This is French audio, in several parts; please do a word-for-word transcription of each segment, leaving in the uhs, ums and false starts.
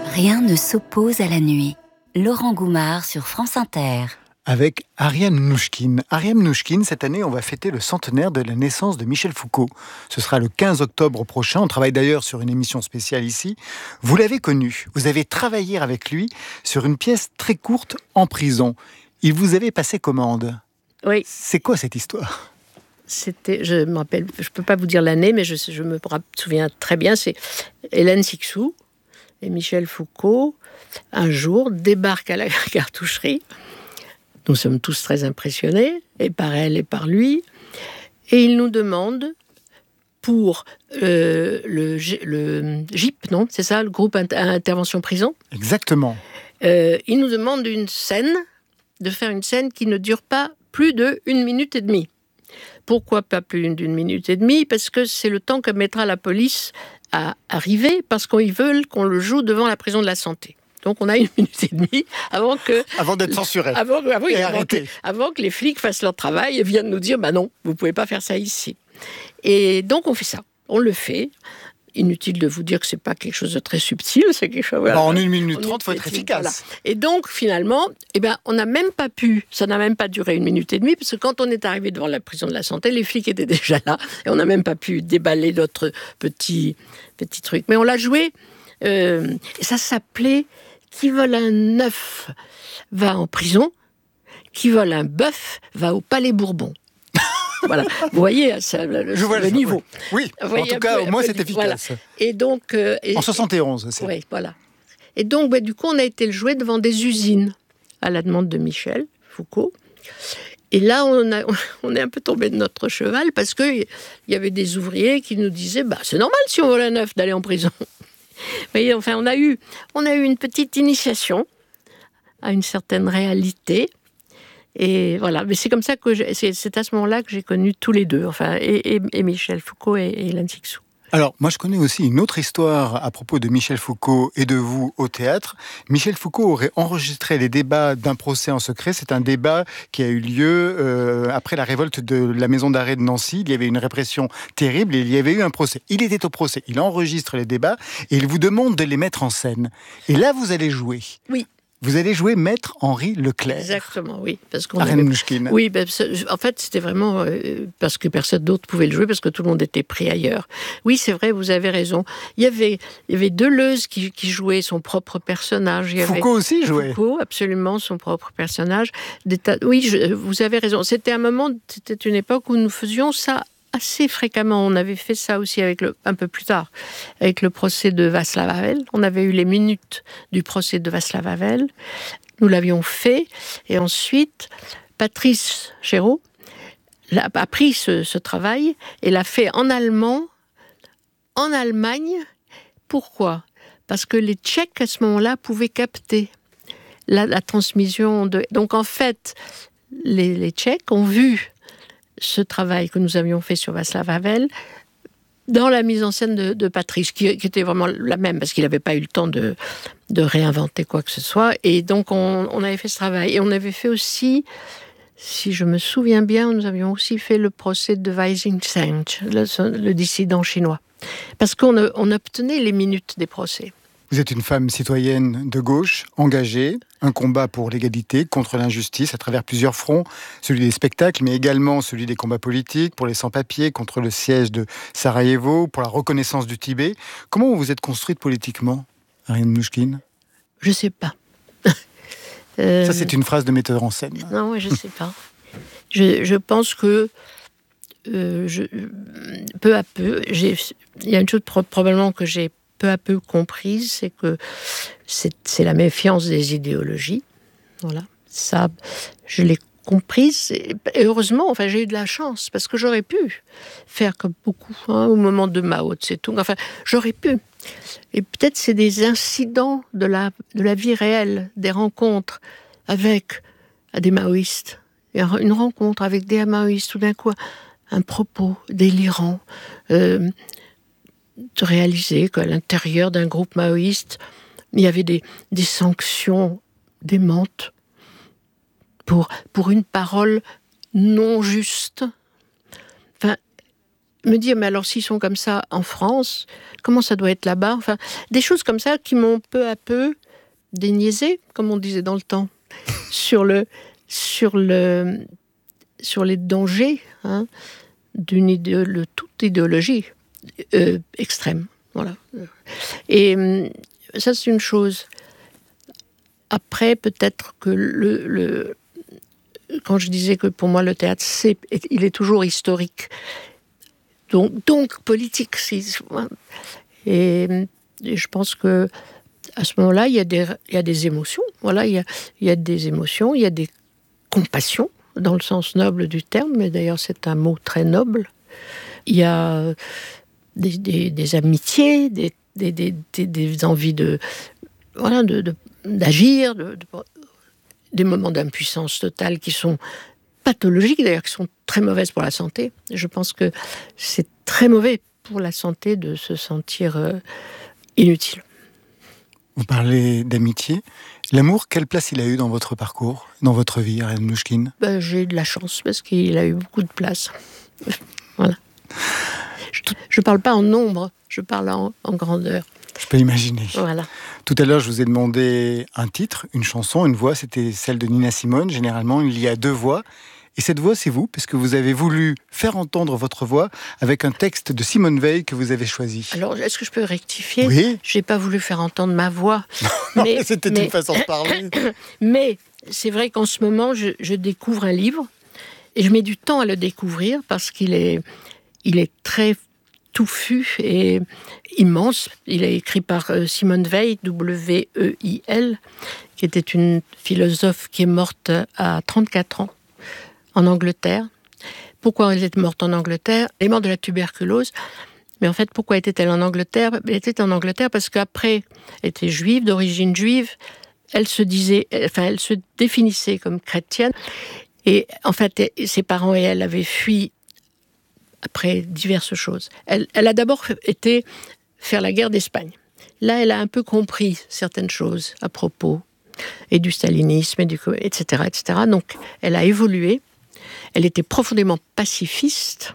Rien ne s'oppose à la nuit. Laurent Goumard sur France Inter. Avec Ariane Mnouchkine. Ariane Mnouchkine, cette année, on va fêter le centenaire de la naissance de Michel Foucault. Ce sera le quinze octobre prochain. On travaille d'ailleurs sur une émission spéciale ici. Vous l'avez connu. Vous avez travaillé avec lui sur une pièce très courte en prison. Il vous avait passé commande. Oui. C'est quoi cette histoire ? C'était, je me rappelle, je peux pas vous dire l'année, mais je, je me souviens très bien. C'est Hélène Sixou et Michel Foucault. Un jour, débarquent à la cartoucherie. Nous sommes tous très impressionnés, et par elle et par lui. Et ils nous demandent, pour euh, le, le G I P, non ? C'est ça, le groupe Inter- Intervention Prison ? Exactement. Euh, ils nous demandent une scène, de faire une scène qui ne dure pas plus de une minute et demie. Pourquoi pas plus d'une minute et demie ? Parce que c'est le temps que mettra la police à arriver, parce qu'ils veulent qu'on le joue devant la prison de la Santé. Donc on a une minute et demie avant que... Avant d'être censuré. Avant, ah oui, et avant, arrêté. que, avant que les flics fassent leur travail et viennent nous dire « bah non, vous ne pouvez pas faire ça ici ». Et donc on fait ça, on le fait. Inutile de vous dire que ce n'est pas quelque chose de très subtil, c'est quelque chose... Voilà, bah, en une minute trente, il faut être efficace. Voilà. Et donc finalement, eh ben, on n'a même pas pu, ça n'a même pas duré une minute et demie, parce que quand on est arrivé devant la prison de la Santé, les flics étaient déjà là, et on n'a même pas pu déballer notre petit, petit truc. Mais on l'a joué, euh, et ça s'appelait « Qui vole un œuf va en prison, qui vole un bœuf va au Palais Bourbon ». Voilà, vous voyez ça, le, Je vois le le niveau. Oui, oui. Voyez, en tout cas, peu, au moins peu, c'est efficace. Voilà. Et donc, euh, et, en soixante et onze, c'est. Oui, voilà. Et donc, bah, du coup, on a été le jouer devant des usines, à la demande de Michel Foucault. Et là, on, a, on est un peu tombé de notre cheval, parce qu'il y avait des ouvriers qui nous disaient bah, « c'est normal si on vole un œuf d'aller en prison ». Vous voyez, enfin, on a, eu, on a eu une petite initiation à une certaine réalité. Et voilà, mais c'est comme ça que j'ai, c'est, c'est à ce moment-là que j'ai connu tous les deux, enfin, et, et, et Michel Foucault et, et Hélène Sixou. Alors, moi, je connais aussi une autre histoire à propos de Michel Foucault et de vous au théâtre. Michel Foucault aurait enregistré les débats d'un procès en secret. C'est un débat qui a eu lieu euh, après la révolte de la maison d'arrêt de Nancy. Il y avait une répression terrible et il y avait eu un procès. Il était au procès, il enregistre les débats et il vous demande de les mettre en scène. Et là, vous allez jouer. Oui. Vous allez jouer Maître Henri Leclerc. Exactement, oui. Parce qu'on Ariane avait... Mnouchkine. Oui, ben, en fait, c'était vraiment euh, parce que personne d'autre pouvait le jouer, parce que tout le monde était pris ailleurs. Oui, c'est vrai, vous avez raison. Il y avait, il y avait Deleuze qui, qui jouait son propre personnage. Il y Foucault avait aussi jouait. Foucault, absolument, son propre personnage. Des tas... Oui, je, vous avez raison. C'était un moment, c'était une époque où nous faisions ça assez fréquemment. On avait fait ça aussi avec le, un peu plus tard, avec le procès de Václav Havel. On avait eu les minutes du procès de Václav Havel. Nous l'avions fait. Et ensuite, Patrice Chéreau a pris ce, ce travail et l'a fait en allemand, en Allemagne. Pourquoi ? Parce que les Tchèques, à ce moment-là, pouvaient capter la, la transmission de... Donc, en fait, les, les Tchèques ont vu ce travail que nous avions fait sur Václav Havel dans la mise en scène de, de Patrice, qui, qui était vraiment la même, parce qu'il n'avait pas eu le temps de, de réinventer quoi que ce soit. Et donc, on, on avait fait ce travail. Et on avait fait aussi, si je me souviens bien, nous avions aussi fait le procès de Wei Jingsheng, le, le dissident chinois. Parce qu'on on obtenait les minutes des procès. Vous êtes une femme citoyenne de gauche, engagée, un combat pour l'égalité, contre l'injustice, à travers plusieurs fronts, celui des spectacles, mais également celui des combats politiques, pour les sans-papiers, contre le siège de Sarajevo, pour la reconnaissance du Tibet. Comment vous vous êtes construite politiquement, Ariane Mnouchkine ? Je ne sais pas. euh... Ça, c'est une phrase de metteur en scène. Non, je ne sais pas. je, je pense que euh, je, peu à peu, j'ai, il y a une chose pro- probablement que j'ai peu à peu comprise, c'est que c'est, c'est la méfiance des idéologies. Voilà, ça, je l'ai comprise. Et heureusement, enfin, j'ai eu de la chance, parce que j'aurais pu faire comme beaucoup, hein, au moment de Mao Tse-tung. Enfin, j'aurais pu. Et peut-être c'est des incidents de la, de la vie réelle, des rencontres avec des maoïstes, une rencontre avec des maoïstes, tout d'un coup, un propos délirant, euh, de réaliser qu'à l'intérieur d'un groupe maoïste, il y avait des, des sanctions démentes pour, pour une parole non juste. Enfin, me dire, mais alors s'ils sont comme ça en France, comment ça doit être là-bas? Enfin, des choses comme ça qui m'ont peu à peu déniaisé, comme on disait dans le temps, sur le, sur le, sur les dangers hein, d'une idéolo- toute idéologie euh, extrême. Voilà. Et ça, c'est une chose. Après, peut-être que le, le quand je disais que pour moi le théâtre, c'est, il est toujours historique, donc, donc politique. Et, et je pense que à ce moment-là, il y a des, il y a des émotions. Voilà, il y a, il y a des émotions, il y a des compassions dans le sens noble du terme. Mais d'ailleurs, c'est un mot très noble. Il y a des, des, des amitiés, des, des, des, des, des envies de, voilà, de, de, d'agir. De, de, des moments d'impuissance totale qui sont pathologiques, d'ailleurs, qui sont très mauvaises pour la santé. Je pense que c'est très mauvais pour la santé de se sentir euh, inutile. Vous parlez d'amitié. L'amour, quelle place il a eu dans votre parcours, dans votre vie, Ariane Mnouchkine? Ben, j'ai eu de la chance, parce qu'il a eu beaucoup de place. Voilà. Je ne parle pas en nombre, je parle en, en grandeur. Je peux imaginer. Voilà. Tout à l'heure, je vous ai demandé un titre, une chanson, une voix. C'était celle de Nina Simone. Généralement, il y a deux voix. Et cette voix, c'est vous, parce que vous avez voulu faire entendre votre voix avec un texte de Simone Veil que vous avez choisi. Alors, est-ce que je peux rectifier? Oui. Je n'ai pas voulu faire entendre ma voix. mais C'était mais, une façon de parler. Mais c'est vrai qu'en ce moment, je, je découvre un livre. Et je mets du temps à le découvrir, parce qu'il est, il est très touffu et immense. Il est écrit par Simone Veil, W E I L, qui était une philosophe qui est morte à trente-quatre ans en Angleterre. Pourquoi elle est morte en Angleterre? Elle est morte de la tuberculose. Mais en fait, pourquoi était-elle en Angleterre? Elle était en Angleterre parce qu'après, elle était juive, d'origine juive. Elle se disait, enfin, elle se définissait comme chrétienne. Et en fait, ses parents et elle avaient fui après diverses choses. Elle, elle a d'abord été faire la guerre d'Espagne. Là, elle a un peu compris certaines choses à propos et du stalinisme, et du, et cetera, et cetera. Donc, elle a évolué. Elle était profondément pacifiste.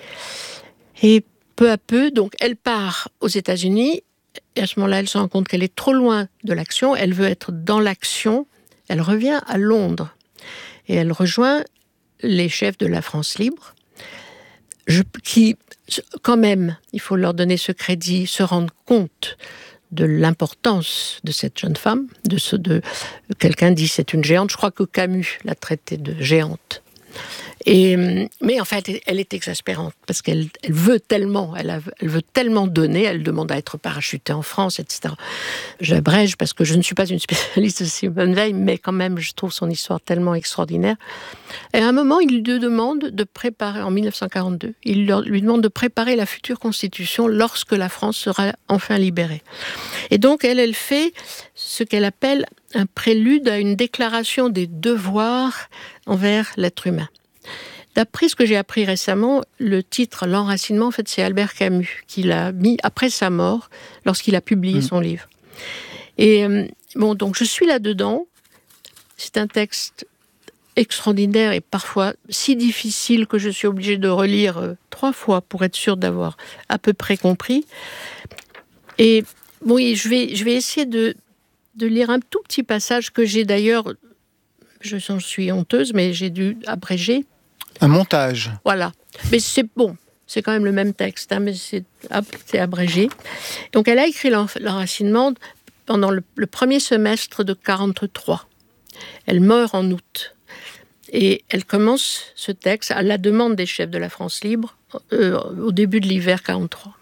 Et peu à peu, donc, elle part aux États-Unis. Et à ce moment-là, elle se rend compte qu'elle est trop loin de l'action. Elle veut être dans l'action. Elle revient à Londres. Et elle rejoint les chefs de la France libre. Je, qui, quand même, il faut leur donner ce crédit, se rendre compte de l'importance de cette jeune femme. De ce, de, quelqu'un dit c'est une géante. Je crois que Camus l'a traitée de géante. Et, mais en fait, elle est exaspérante parce qu'elle elle veut tellement, elle, a, elle veut tellement donner, elle demande à être parachutée en France, et cetera. J'abrège parce que je ne suis pas une spécialiste de Simone Veil, mais quand même, je trouve son histoire tellement extraordinaire. Et à un moment, il lui demande de préparer, en dix-neuf cent quarante-deux, il lui demande de préparer la future constitution lorsque la France sera enfin libérée. Et donc, elle, elle fait ce qu'elle appelle un prélude à une déclaration des devoirs envers l'être humain. D'après ce que j'ai appris récemment, le titre, l'enracinement, en fait, c'est Albert Camus qui l'a mis après sa mort, lorsqu'il a publié mmh. son livre. Et euh, bon, donc je suis là-dedans. C'est un texte extraordinaire et parfois si difficile que je suis obligée de relire euh, trois fois pour être sûre d'avoir à peu près compris. Et bon, je vais, je vais essayer de, de lire un tout petit passage que j'ai d'ailleurs, je j'en suis honteuse, mais j'ai dû abréger. Un montage. Voilà. Mais c'est bon, c'est quand même le même texte, hein, mais c'est, c'est abrégé. Donc elle a écrit l'enracinement pendant le, le premier semestre de quarante-trois. Elle meurt en août. Et elle commence ce texte à la demande des chefs de la France libre euh, au début de l'hiver quarante-trois.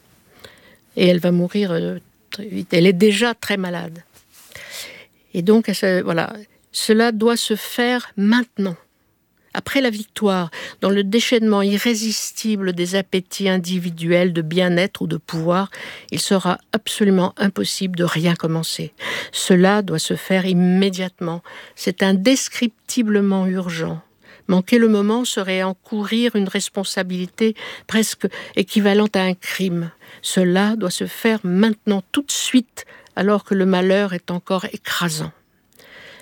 Et elle va mourir euh, très vite. Elle est déjà très malade. Et donc, elle, voilà, cela doit se faire maintenant. Après la victoire, dans le déchaînement irrésistible des appétits individuels de bien-être ou de pouvoir, il sera absolument impossible de rien commencer. Cela doit se faire immédiatement. C'est indescriptiblement urgent. Manquer le moment serait encourir une responsabilité presque équivalente à un crime. Cela doit se faire maintenant, tout de suite, alors que le malheur est encore écrasant.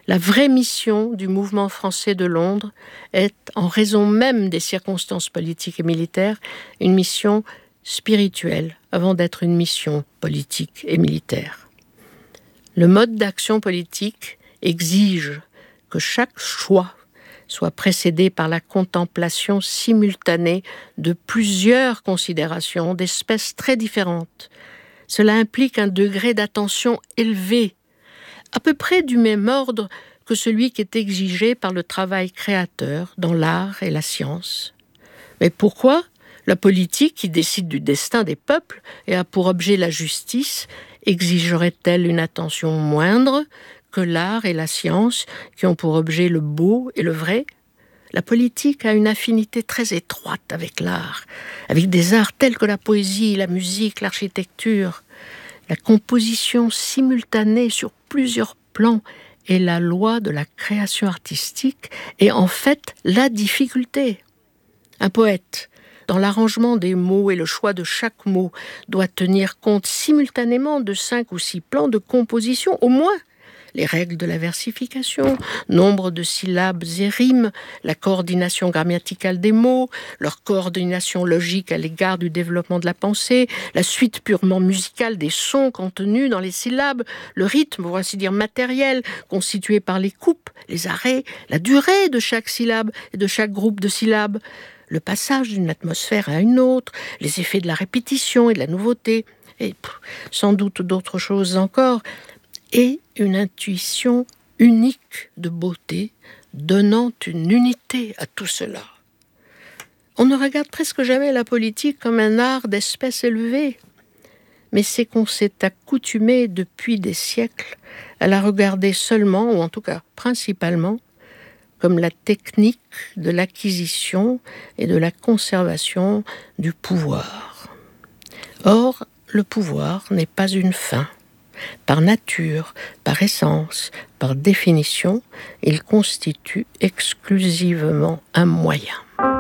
La vraie mission du mouvement français de Londres est, en raison même des circonstances politiques et militaires, une mission spirituelle avant d'être une mission politique et militaire. Le mode d'action politique exige que chaque choix soit précédé par la contemplation simultanée de plusieurs considérations d'espèces très différentes. Cela implique un degré d'attention élevé, à peu près du même ordre que celui qui est exigé par le travail créateur dans l'art et la science. Mais pourquoi la politique, qui décide du destin des peuples et a pour objet la justice, exigerait-elle une attention moindre que l'art et la science, qui ont pour objet le beau et le vrai? La politique a une affinité très étroite avec l'art, avec des arts tels que la poésie, la musique, l'architecture. La composition simultanée sur plusieurs plans est la loi de la création artistique et en fait la difficulté. Un poète, dans l'arrangement des mots et le choix de chaque mot, doit tenir compte simultanément de cinq ou six plans de composition, au moins. Les règles de la versification, nombre de syllabes et rimes, la coordination grammaticale des mots, leur coordination logique à l'égard du développement de la pensée, la suite purement musicale des sons contenus dans les syllabes, le rythme, pour ainsi dire matériel, constitué par les coupes, les arrêts, la durée de chaque syllabe et de chaque groupe de syllabes, le passage d'une atmosphère à une autre, les effets de la répétition et de la nouveauté, et pff, sans doute d'autres choses encore, et une intuition unique de beauté, donnant une unité à tout cela. On ne regarde presque jamais la politique comme un art d'espèce élevée, mais c'est qu'on s'est accoutumé depuis des siècles à la regarder seulement, ou en tout cas principalement, comme la technique de l'acquisition et de la conservation du pouvoir. Or, le pouvoir n'est pas une fin. Par nature, par essence, par définition, il constitue exclusivement un moyen.